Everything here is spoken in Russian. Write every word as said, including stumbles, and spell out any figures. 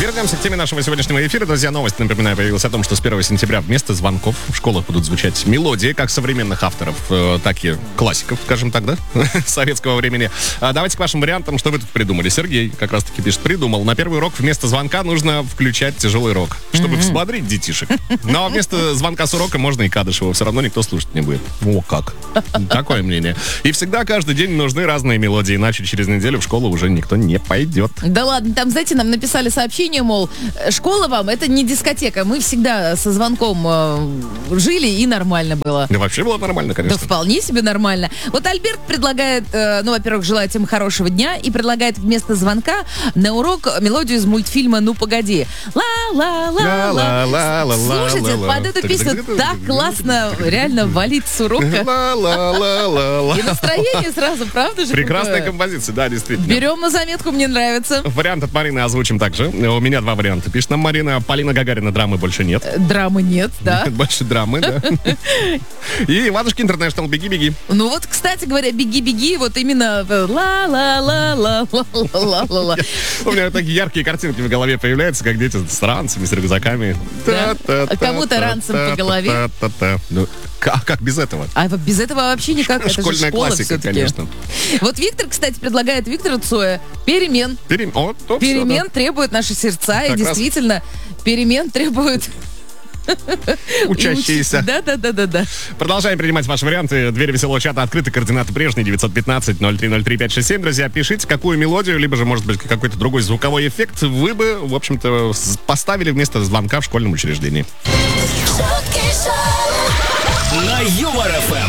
Вернемся к теме нашего сегодняшнего эфира. Друзья, новость, напоминаю, появилась о том, что с первого сентября вместо звонков в школах будут звучать мелодии, как современных авторов, э, так и классиков, скажем так, да, советского времени. А давайте к вашим вариантам, что вы тут придумали. Сергей как раз-таки пишет, придумал. На первый урок вместо звонка нужно включать тяжелый рок, чтобы mm-hmm. взбодрить детишек. Но вместо звонка с урока можно и Кадышева, все равно никто слушать не будет. О, как. Такое мнение. И всегда каждый день нужны разные мелодии, иначе через неделю в школу уже никто не пойдет. Да ладно, там, знаете, нам написали сообщение, мол, школа вам, это не дискотека. Мы всегда со звонком э, жили, и нормально было. Да вообще было нормально, конечно. Да вполне себе нормально. Вот Альберт предлагает, э, ну, во-первых, желает им хорошего дня, и предлагает вместо звонка на урок мелодию из мультфильма «Ну, погоди». Ла-ла-ла-ла. Слушайте, под эту песню так классно реально валить с урока. И настроение сразу, правда же? Прекрасная композиция, да, действительно. Берем на заметку, мне нравится. Вариант от Марины озвучим также. У меня два варианта. Пишет нам Марина. Полина Гагарина, драмы больше нет. Драмы нет, да. Нет больше драмы, да. И Иванушки Интернешнл, беги-беги. Ну вот, кстати говоря, беги-беги, вот именно ла-ла-ла-ла-ла-ла-ла-ла. У меня такие яркие картинки в голове появляются, как дети с ранцами, с рюкзаками. Кому-то ранцем по голове. Ну, а как без этого? А без этого вообще никак. Это школьная же школа классика, все-таки. Конечно. Вот Виктор, кстати, предлагает Виктору Цоя перемен. Перем... О, то перемен все, да. требуют наши сердца, так и действительно раз... перемен требуют учащиеся. Да, да, да, да, да. Продолжаем принимать ваши варианты. Двери веселого чата открыты, координаты прежние: девятьсот пятнадцать ноль три ноль три пять шесть семь. Друзья, пишите, какую мелодию, либо же, может быть, какой-то другой звуковой эффект вы бы, в общем-то, поставили вместо звонка в школьном учреждении. На Юмор ФМ.